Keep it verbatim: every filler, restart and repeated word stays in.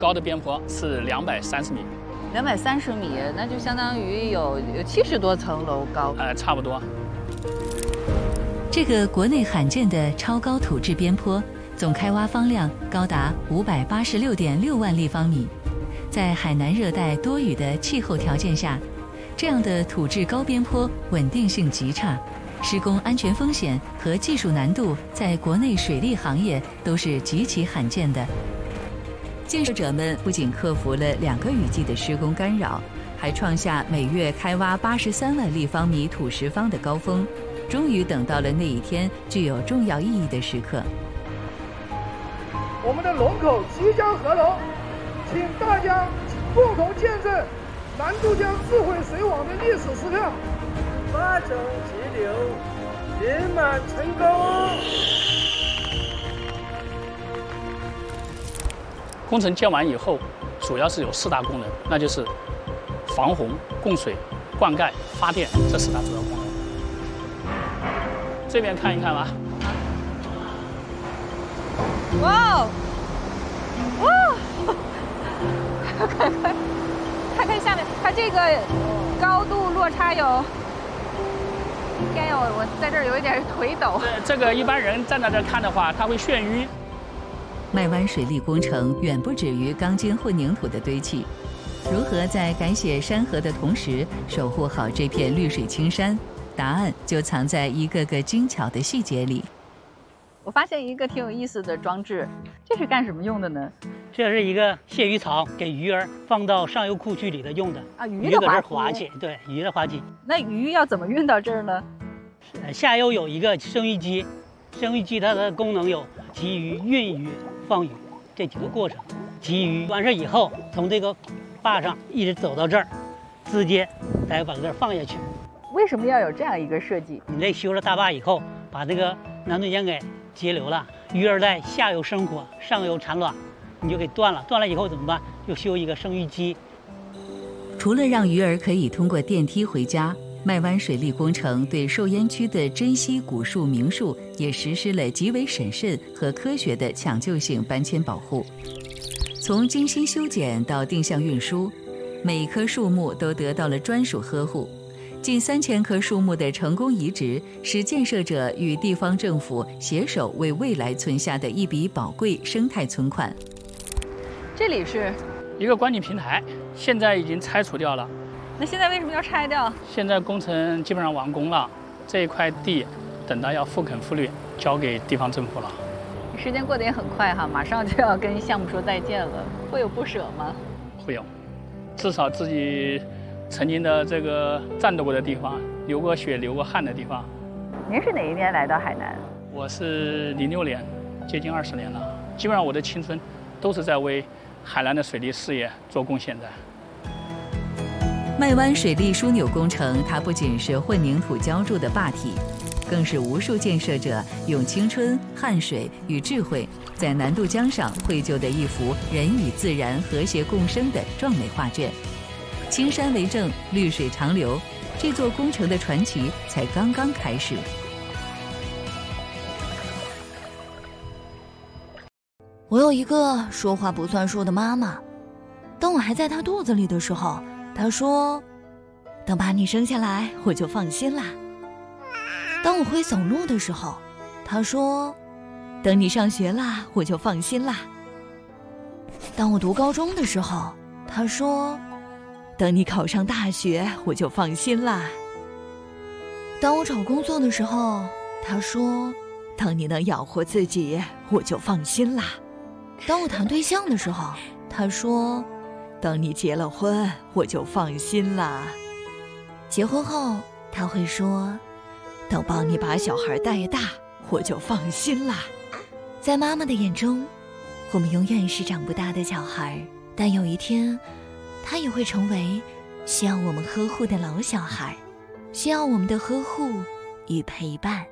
高的边坡是两百三十米， 两百三十米，那就相当于有有七十多层楼高。 呃，差不多。 这个国内罕见的超高土质边坡，总开挖方量高达五百八十六点六万立方米。在海南热带多雨的气候条件下，这样的土质高边坡稳定性极差，施工安全风险和技术难度在国内水利行业都是极其罕见的。建设者们不仅克服了两个雨季的施工干扰，还创下每月开挖八十三万立方米土石方的高峰，终于等到了那一天具有重要意义的时刻。 我们的龙口即将合龙，请大家共同见证南都江智慧水网的历史时刻， 发展急流，圆满成功。 工程建完以后，主要是有四大功能，那就是防洪、供水、灌溉、发电这四大主要功能。这边看一看吧。 哇哇！看看看看下面，它这个高度落差有，应该有，我在这儿有一点腿抖。 这个一般人站在这看的话，他会眩晕。 麦湾水利工程远不止于钢筋混凝土的堆砌，如何在改写山河的同时守护好这片绿水青山？答案就藏在一个个精巧的细节里。 我发现一个挺有意思的装置，这是干什么用的呢？ 这是一个泄鱼槽，给鱼儿放到上游库区里头用的。 啊，鱼的滑滑稽，对，鱼的滑稽。 那鱼要怎么运到这儿呢？ 下游有一个生育机，生育机它的功能有集鱼、运鱼、放鱼这几个过程。集鱼完事以后，从这个坝上一直走到这儿，直接再把这儿放下去。 为什么要有这样一个设计？ 你这修了大坝以后，把这个南都江给截流了，鱼儿在下游生活，上游产卵，你就给断了。断了以后怎么办？就修一个生育机。 除了让鱼儿可以通过电梯回家，麦湾水利工程对受淹区的珍稀古树名树也实施了极为审慎和科学的抢救性搬迁保护。从精心修剪到定向运输，每一棵树木都得到了专属呵护。近三千棵树木的成功移植，是建设者与地方政府携手为未来存下的一笔宝贵生态存款。 这里是一个观景平台，现在已经拆除掉了。 那现在为什么要拆掉？ 现在工程基本上完工了，这一块地等到要复垦复绿，交给地方政府了。 时间过得也很快哈，马上就要跟项目说再见了，会有不舍吗？ 会有，至少自己曾经的这个战斗过的地方，流过血、流过汗的地方。 您是哪一年来到海南？ 我是零六年，接近二十年了。基本上我的青春都是在为海南的水利事业做贡献的。 麦湾水利枢纽工程，它不仅是混凝土浇筑的坝体，更是无数建设者用青春、汗水与智慧，在南渡江上绘就的一幅人与自然和谐共生的壮美画卷。青山为证，绿水长流，这座工程的传奇才刚刚开始。 我有一个说话不算数的妈妈，当我还在她肚子里的时候，她说：“等把你生下来，我就放心啦。”当我会走路的时候，她说：“等你上学啦，我就放心啦。”当我读高中的时候，她说：“等你考上大学，我就放心啦。”当我找工作的时候，她说：“等你能养活自己，我就放心啦。”当我谈对象的时候，她说：“等你结了婚，我就放心啦。”结婚后，她会说：“等帮你把小孩带大，我就放心啦。”在妈妈的眼中，我们永远是长不大的小孩，但有一天，他也会成为需要我们呵护的老小孩，需要我们的呵护与陪伴。